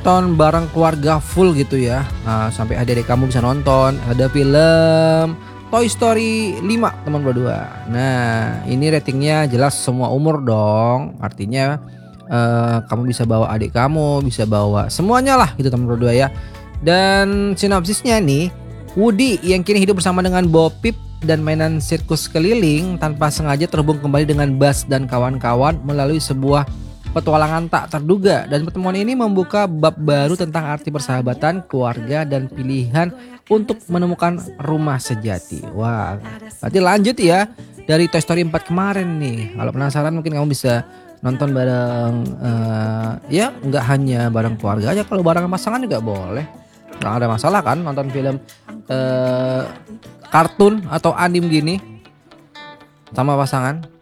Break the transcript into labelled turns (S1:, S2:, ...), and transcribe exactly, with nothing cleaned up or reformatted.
S1: nonton bareng keluarga full gitu ya, nah, sampai adik-adik kamu bisa nonton. Ada film Toy Story lima teman berdua. Nah ini ratingnya jelas semua umur dong. Artinya eh, kamu bisa bawa adik kamu, bisa bawa semuanya lah gitu teman berdua ya. Dan sinopsisnya nih, Woody yang kini hidup bersama dengan Bo Peep dan mainan sirkus keliling tanpa sengaja terhubung kembali dengan Buzz dan kawan-kawan melalui sebuah petualangan tak terduga, dan pertemuan ini membuka bab baru tentang arti persahabatan, keluarga, dan pilihan untuk menemukan rumah sejati. Wah, berarti lanjut ya dari Toy Story empat kemarin nih. Kalau penasaran mungkin kamu bisa nonton bareng uh, ya nggak hanya bareng keluarga aja, kalau bareng pasangan juga boleh. Nggak ada masalah kan nonton film uh, kartun atau anim gini sama pasangan.